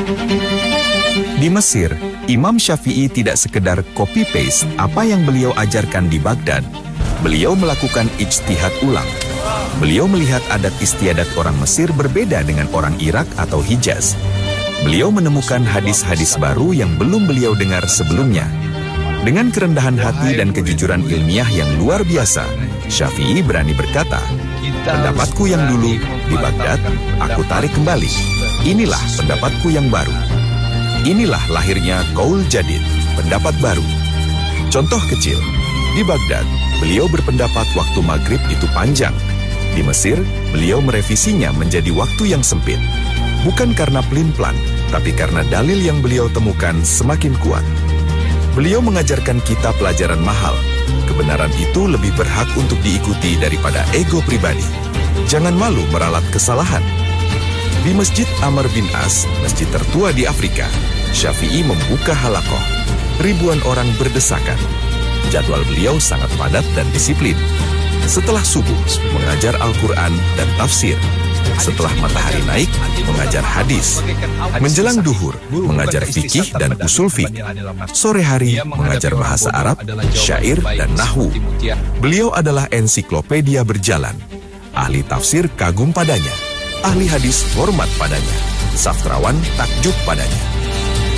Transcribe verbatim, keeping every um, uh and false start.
Di Mesir, Imam Syafi'i tidak sekedar copy-paste apa yang beliau ajarkan di Baghdad. Beliau melakukan ijtihad ulang. Beliau melihat adat istiadat orang Mesir berbeda dengan orang Irak atau Hijaz. Beliau menemukan hadis-hadis baru yang belum beliau dengar sebelumnya. Dengan kerendahan hati dan kejujuran ilmiah yang luar biasa, Syafi'i berani berkata, "Pendapatku yang dulu di Baghdad, aku tarik kembali. Inilah pendapatku yang baru." Inilah lahirnya Qaul Jadid, pendapat baru. Contoh kecil, di Baghdad, beliau berpendapat waktu maghrib itu panjang. Di Mesir, beliau merevisinya menjadi waktu yang sempit. Bukan karena pelin-pelan, tapi karena dalil yang beliau temukan semakin kuat. Beliau mengajarkan kita pelajaran mahal. Kebenaran itu lebih berhak untuk diikuti daripada ego pribadi. Jangan malu meralat kesalahan. Di Masjid Amr bin As, masjid tertua di Afrika, Syafi'i membuka halakoh. Ribuan orang berdesakan. Jadwal beliau sangat padat dan disiplin. Setelah subuh, mengajar Al-Quran dan tafsir. Setelah matahari naik, mengajar hadis. Menjelang duhur, mengajar fikih dan usul fiqh. Sore hari, mengajar bahasa Arab, syair, dan nahwu. Beliau adalah ensiklopedia berjalan. Ahli tafsir kagum padanya. Ahli hadis hormat padanya. Sastrawan takjub padanya.